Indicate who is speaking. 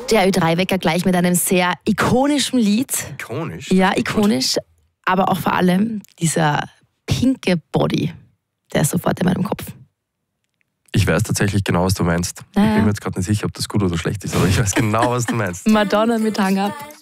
Speaker 1: Der Ö3-Wecker gleich mit einem sehr ikonischen Lied.
Speaker 2: Ikonisch?
Speaker 1: Ja, ikonisch. Aber auch vor allem dieser pinke Body. Der ist sofort in meinem Kopf.
Speaker 2: Ich weiß tatsächlich genau, was du meinst.
Speaker 1: Ja.
Speaker 2: Ich bin mir jetzt gerade nicht sicher, ob das gut oder schlecht ist, aber ich weiß genau, was du meinst.
Speaker 1: Madonna mit Hang Up.